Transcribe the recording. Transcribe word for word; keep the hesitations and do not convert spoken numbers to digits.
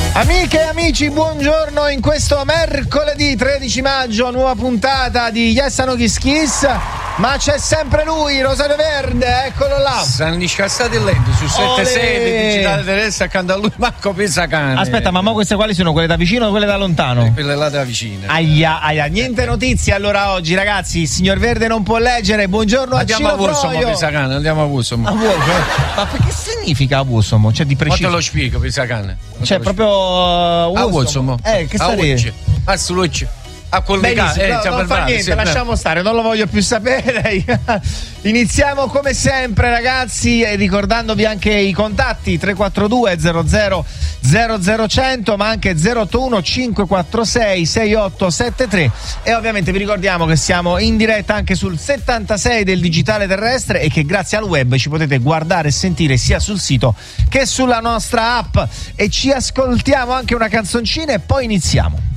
Amiche e amici, buongiorno in questo mercoledì tredici maggio, nuova puntata di Yes No Kiss Kiss, ma c'è sempre lui, Rosario Verde, eccolo là. Stanno discassati lento su sette sei digitale terrestre accanto a lui, Marco Pesacane. Aspetta, ma mo queste quali sono? Quelle da vicino o quelle da lontano? Quelle là da vicino. Aia, aia, niente notizie allora oggi, ragazzi. Il signor Verde non può leggere. Buongiorno a Ciro Froio. Andiamo a Vuosomo, Pesacane, andiamo a Vuosomo. A Vuosomo? Ma che significa Vuosomo? Cioè di preciso? Ma te lo spiego, Pesacane. Cioè proprio uh, a Vuosomo. Eh, che sta lì? A Sulucci. A quel Benissimo, eh, no, non fa niente, sì, lasciamo stare, non lo voglio più sapere. Iniziamo come sempre, ragazzi, e ricordandovi anche i contatti tre quattro due zero zero zero zero cento, ma anche zero otto uno cinque quattro sei sei otto sette tre, e ovviamente vi ricordiamo che siamo in diretta anche sul settantasei del digitale terrestre e che grazie al web ci potete guardare e sentire sia sul sito che sulla nostra app, e ci ascoltiamo anche una canzoncina e poi iniziamo.